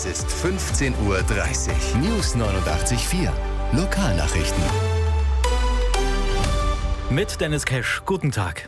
Es ist 15:30 Uhr. News 89.4. Lokalnachrichten. Mit Dennis Kesch. Guten Tag.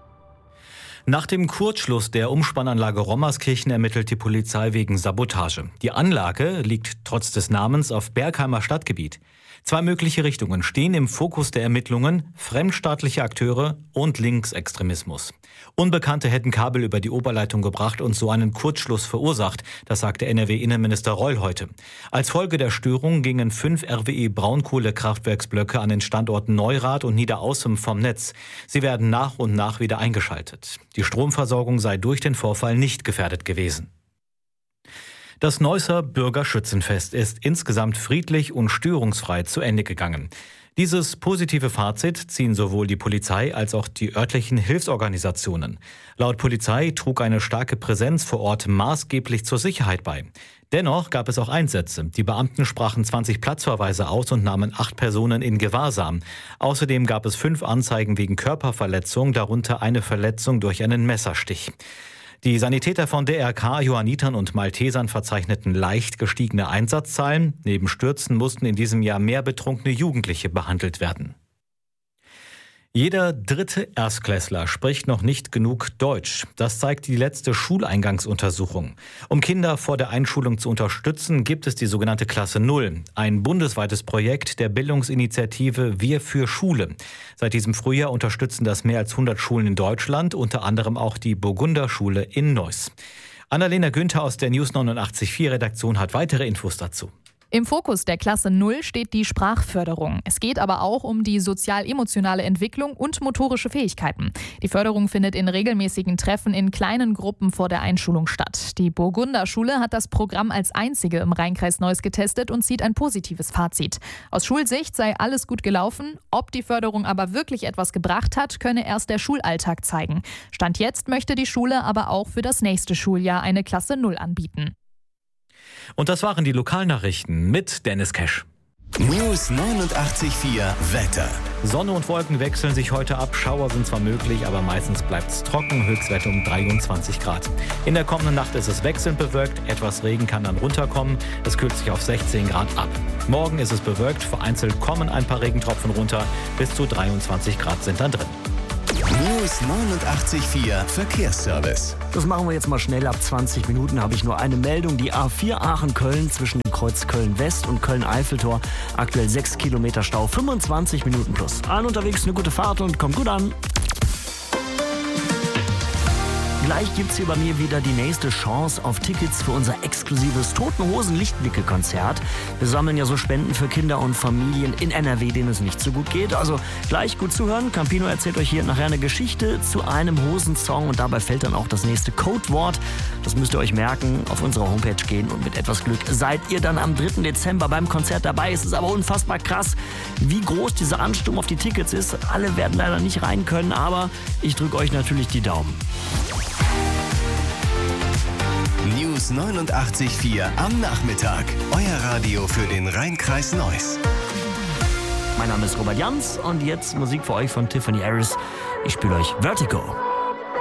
Nach dem Kurzschluss der Umspannanlage Rommerskirchen ermittelt die Polizei wegen Sabotage. Die Anlage liegt trotz des Namens auf Bergheimer Stadtgebiet. 2 mögliche Richtungen stehen im Fokus der Ermittlungen: fremdstaatliche Akteure und Linksextremismus. Unbekannte hätten Kabel über die Oberleitung gebracht und so einen Kurzschluss verursacht, das sagte NRW-Innenminister Reul heute. Als Folge der Störung gingen 5 RWE-Braunkohlekraftwerksblöcke an den Standorten Neurath und Niederaußem vom Netz. Sie werden nach und nach wieder eingeschaltet. Die Stromversorgung sei durch den Vorfall nicht gefährdet gewesen. Das Neusser Bürgerschützenfest ist insgesamt friedlich und störungsfrei zu Ende gegangen. Dieses positive Fazit ziehen sowohl die Polizei als auch die örtlichen Hilfsorganisationen. Laut Polizei trug eine starke Präsenz vor Ort maßgeblich zur Sicherheit bei. Dennoch gab es auch Einsätze. Die Beamten sprachen 20 Platzverweise aus und nahmen 8 Personen in Gewahrsam. Außerdem gab es 5 Anzeigen wegen Körperverletzung, darunter eine Verletzung durch einen Messerstich. Die Sanitäter von DRK, Johannitern und Maltesern verzeichneten leicht gestiegene Einsatzzahlen. Neben Stürzen mussten in diesem Jahr mehr betrunkene Jugendliche behandelt werden. Jeder 3. Erstklässler spricht noch nicht genug Deutsch. Das zeigt die letzte Schuleingangsuntersuchung. Um Kinder vor der Einschulung zu unterstützen, gibt es die sogenannte Klasse 0, ein bundesweites Projekt der Bildungsinitiative Wir für Schule. Seit diesem Frühjahr unterstützen das mehr als 100 Schulen in Deutschland, unter anderem auch die Burgunderschule in Neuss. Annalena Günther aus der News 89.4 Redaktion hat weitere Infos dazu. Im Fokus der Klasse 0 steht die Sprachförderung. Es geht aber auch um die sozial-emotionale Entwicklung und motorische Fähigkeiten. Die Förderung findet in regelmäßigen Treffen in kleinen Gruppen vor der Einschulung statt. Die Burgunderschule hat das Programm als einzige im Rheinkreis Neuss getestet und zieht ein positives Fazit. Aus Schulsicht sei alles gut gelaufen. Ob die Förderung aber wirklich etwas gebracht hat, könne erst der Schulalltag zeigen. Stand jetzt möchte die Schule aber auch für das nächste Schuljahr eine Klasse 0 anbieten. Und das waren die Lokalnachrichten mit Dennis Kesch. News 89.4 Wetter. Sonne und Wolken wechseln sich heute ab. Schauer sind zwar möglich, aber meistens bleibt es trocken. Höchstwert um 23 Grad. In der kommenden Nacht ist es wechselnd bewölkt. Etwas Regen kann dann runterkommen. Es kühlt sich auf 16 Grad ab. Morgen ist es bewölkt. Vereinzelt kommen ein paar Regentropfen runter. Bis zu 23 Grad sind dann drin. News 89.4 Verkehrsservice. Das machen wir jetzt mal schnell. Ab 20 Minuten habe ich nur eine Meldung. Die A4 Aachen-Köln zwischen dem Kreuz Köln-West und Köln-Eiffeltor. Aktuell 6 Kilometer Stau, 25 Minuten plus. Allen unterwegs eine gute Fahrt und kommt gut an. Gleich gibt's hier bei mir wieder die nächste Chance auf Tickets für unser exklusives Toten-Hosen-Lichtblicke-Konzert. Wir sammeln ja so Spenden für Kinder und Familien in NRW, denen es nicht so gut geht. Also gleich gut zuhören. Campino erzählt euch hier nachher eine Geschichte zu einem Hosensong und dabei fällt dann auch das nächste Codewort. Das müsst ihr euch merken, auf unsere Homepage gehen und mit etwas Glück seid ihr dann am 3. Dezember beim Konzert dabei. Es ist aber unfassbar krass, wie groß dieser Ansturm auf die Tickets ist. Alle werden leider nicht rein können, aber ich drücke euch natürlich die Daumen. News 89.4 am Nachmittag. Euer Radio für den Rheinkreis Neuss. Mein Name ist Robert Jans und jetzt Musik für euch von Tiffany Harris. Ich spiele euch Vertigo.